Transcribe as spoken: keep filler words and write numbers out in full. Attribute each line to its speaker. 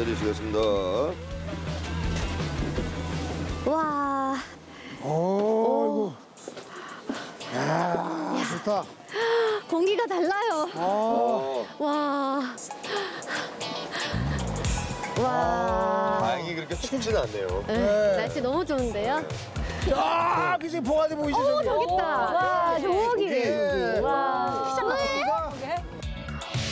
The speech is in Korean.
Speaker 1: 내리시겠습니다.
Speaker 2: 와.
Speaker 3: 오, 이거. 야, 좋다.
Speaker 2: 공기가 달라요.
Speaker 1: 어,
Speaker 2: 와. 와.
Speaker 1: 다행히 그렇게 춥진 않네요.
Speaker 2: 네, 날씨 너무 좋은데요?
Speaker 3: 아, 그치, 봉화대 보이죠,
Speaker 2: 오,
Speaker 3: 저기?
Speaker 2: 저기 있다. 와, 저기.
Speaker 3: 예.
Speaker 2: 와.